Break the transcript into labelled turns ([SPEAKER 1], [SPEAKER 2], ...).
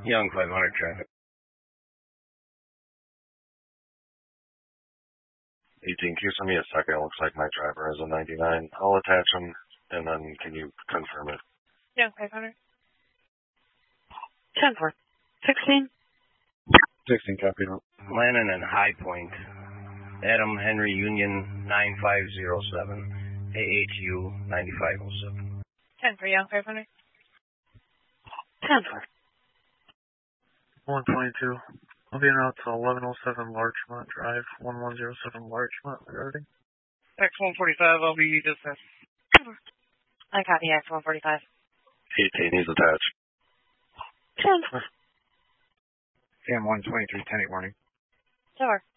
[SPEAKER 1] Young 500 traffic.
[SPEAKER 2] 18, can you send me a second? It looks like my driver is a 99. I'll attach him, and then can you confirm it?
[SPEAKER 3] Young 500. 10-4. 16.
[SPEAKER 2] 16, copy.
[SPEAKER 1] Landon and High Point. Adam Henry Union 9507. AHU 9507.
[SPEAKER 3] 10 for Young 500. 10-4.
[SPEAKER 4] 122. I'll be en route to 1107 Larchmont Drive, 1107 Larchmont, regarding.
[SPEAKER 3] X145, I'll be dispatched. I copy X145.
[SPEAKER 2] 18, he's attached.
[SPEAKER 3] 10-4.
[SPEAKER 5] Sam 123, 10-8 warning.
[SPEAKER 3] 4.